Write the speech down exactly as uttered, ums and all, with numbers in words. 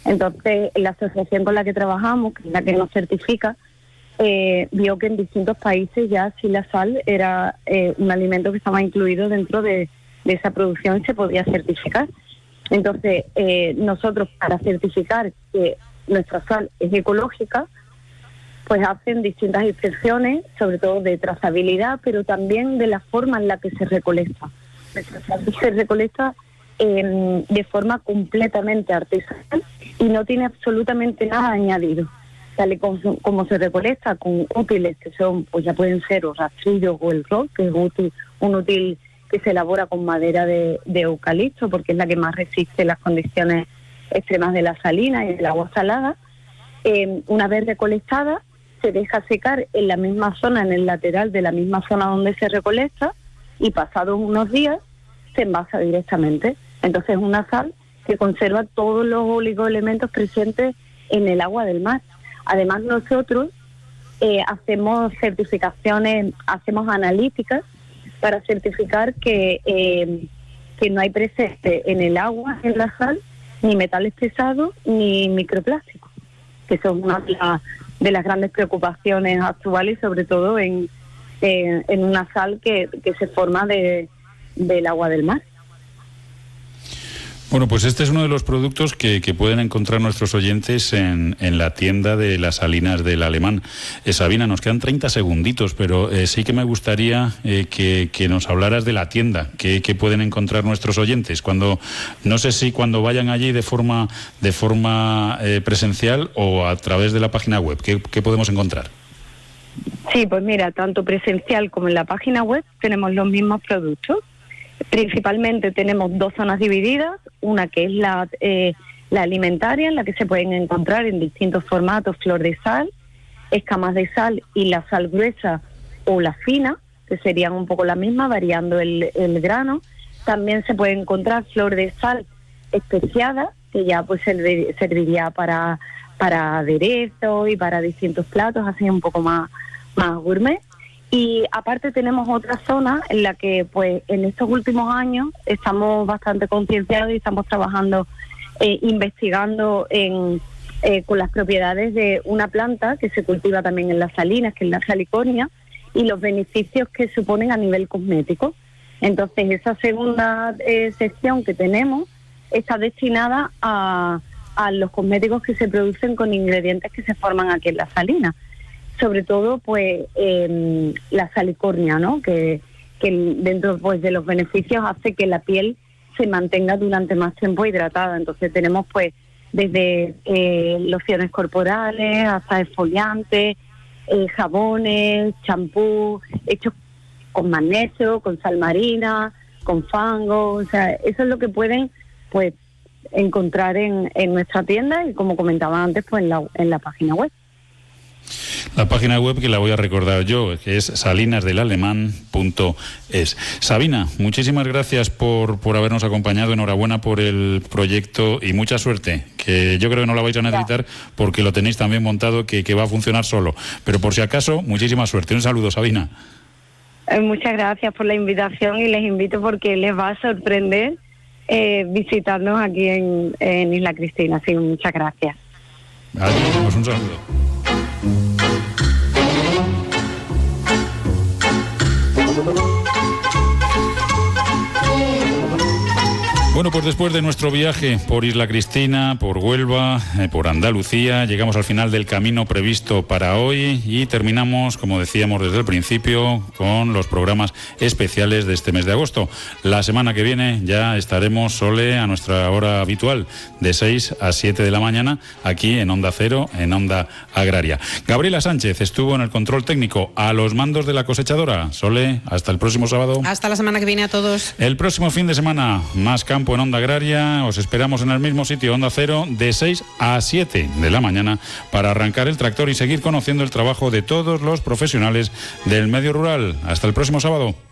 Entonces, la asociación con la que trabajamos, que es la que nos certifica, eh, vio que en distintos países ya sí la sal era eh, un alimento que estaba incluido dentro de, de esa producción y se podía certificar. Entonces, eh, nosotros para certificar que nuestra sal es ecológica, pues hacen distintas inspecciones, sobre todo de trazabilidad, pero también de la forma en la que se recolecta. Se recolecta eh, de forma completamente artesanal y no tiene absolutamente nada añadido. Tal y como, como se recolecta con útiles que son, pues ya pueden ser los rastrillos o el rock, que es útil, un útil que se elabora con madera de, de eucalipto, porque es la que más resiste las condiciones extremas de la salina y del agua salada. Eh, una vez recolectada, se deja secar en la misma zona, en el lateral de la misma zona donde se recolecta, y pasados unos días se envasa directamente. Entonces es una sal que conserva todos los oligoelementos presentes en el agua del mar. Además nosotros eh, hacemos certificaciones, hacemos analíticas para certificar que, eh, que no hay presente en el agua, en la sal, ni metales pesados ni microplásticos, que son una de las de las grandes preocupaciones actuales, sobre todo en, en, en una sal que, que se forma de, del agua del mar. Bueno, pues este es uno de los productos que, que pueden encontrar nuestros oyentes en, en la tienda de las Salinas del Alemán. Eh, Sabina, nos quedan treinta segunditos, pero eh, sí que me gustaría eh, que, que nos hablaras de la tienda, que, que pueden encontrar nuestros oyentes. Cuando, no sé si cuando vayan allí de forma, de forma eh, presencial o a través de la página web, ¿qué, qué podemos encontrar? Sí, pues mira, tanto presencial como en la página web tenemos los mismos productos. Principalmente tenemos dos zonas divididas, una que es la, eh, la alimentaria, en la que se pueden encontrar en distintos formatos flor de sal, escamas de sal y la sal gruesa o la fina, que serían un poco la misma, variando el, el grano. También se puede encontrar flor de sal especiada, que ya pues servir, serviría para, para aderezo y para distintos platos, así un poco más, más gourmet. Y aparte tenemos otra zona en la que pues en estos últimos años estamos bastante concienciados y estamos trabajando, eh, investigando en, eh, con las propiedades de una planta que se cultiva también en las salinas, que es la salicornia, y los beneficios que suponen a nivel cosmético. Entonces esa segunda eh, sección que tenemos está destinada a, a los cosméticos que se producen con ingredientes que se forman aquí en las salinas. Sobre todo, pues, eh, la salicornia, ¿no? Que, que dentro pues de los beneficios hace que la piel se mantenga durante más tiempo hidratada. Entonces tenemos, pues, desde eh, lociones corporales hasta exfoliantes, eh, jabones, champú, hechos con magnesio, con sal marina, con fango. O sea, eso es lo que pueden, pues, encontrar en, en nuestra tienda y, como comentaba antes, pues, en la, en la página web. La página web que la voy a recordar yo, que es salinas del alemán punto es. Sabina, muchísimas gracias por, por habernos acompañado, enhorabuena por el proyecto y mucha suerte, que yo creo que no la vais a necesitar porque lo tenéis también montado, que, que va a funcionar solo. Pero por si acaso, muchísima suerte. Un saludo, Sabina. Eh, muchas gracias por la invitación y les invito porque les va a sorprender eh, visitarnos aquí en, en Isla Cristina. Así, muchas gracias. Adiós, un saludo. Bueno, pues después de nuestro viaje por Isla Cristina, por Huelva, eh, por Andalucía, llegamos al final del camino previsto para hoy y terminamos, como decíamos desde el principio, con los programas especiales de este mes de agosto. La semana que viene ya estaremos, Sole, a nuestra hora habitual, de seis a siete de la mañana, aquí en Onda Cero, en Onda Agraria. Gabriela Sánchez estuvo en el control técnico a los mandos de la cosechadora. Sole, hasta el próximo sábado. Hasta la semana que viene a todos. El próximo fin de semana, más campo en Onda Agraria. Os esperamos en el mismo sitio, Onda Cero, de seis a siete de la mañana, para arrancar el tractor y seguir conociendo el trabajo de todos los profesionales del medio rural. Hasta el próximo sábado.